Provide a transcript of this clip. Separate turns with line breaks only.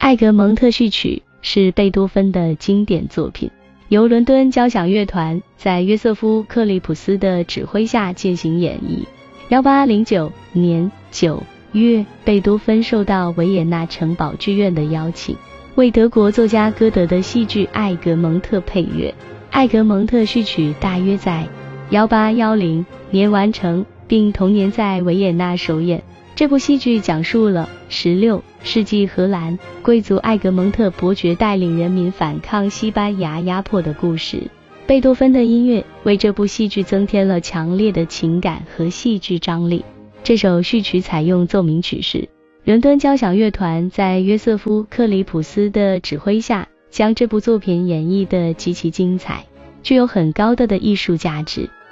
艾格蒙特序曲是贝多芬的经典作品，由伦敦交响乐团在约瑟夫·克利普斯的指挥下进行演绎。1809年9月，贝多芬受到维也纳城堡剧院的邀请，为德国作家歌德的戏剧《艾格蒙特》配乐。艾格蒙特序曲大约在1810年完成，并同年在维也纳首演。这部戏剧讲述了16世纪荷兰贵族艾格蒙特伯爵带领人民反抗西班牙压迫的故事。贝多芬的音乐为这部戏剧增添了强烈的情感和戏剧张力。这首序曲采用奏鸣曲式，伦敦交响乐团在约瑟夫·克里普斯的指挥下，将这部作品演绎得极其精彩，具有很高的艺术价值。